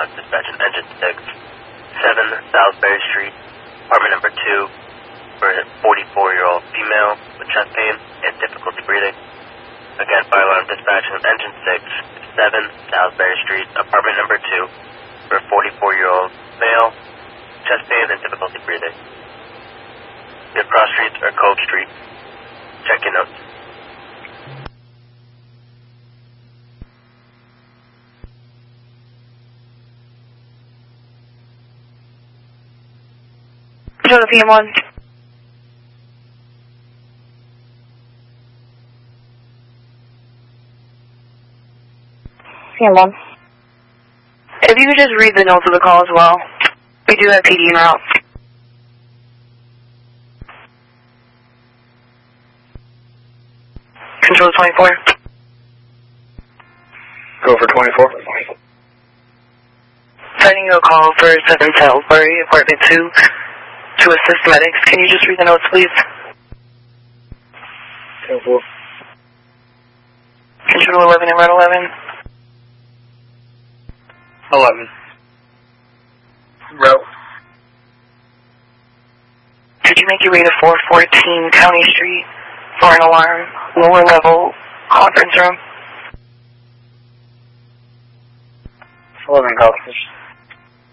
dispatch an engine 6, 7 Salisbury Street, apartment number 2, for a 44-year-old female with chest pain and difficulty breathing. Again, fire alarm dispatch an engine 6, 7 Salisbury Street, apartment number 2, for a 44-year-old male, chest pain and difficulty breathing. Your cross streets are Cove Street. Check your notes. Control to PM1. PM1. If you could just read the notes of the call as well. We do have PD en route. Control 24. Go for 24. Sending you a call for 7 Salisbury, apartment 2, to assist medics. Can you just read the notes, please? 10-4. Control 11 and Red 11. 11. Route. Could you make your way to 414 County Street for an alarm, lower level conference room? 11 officers.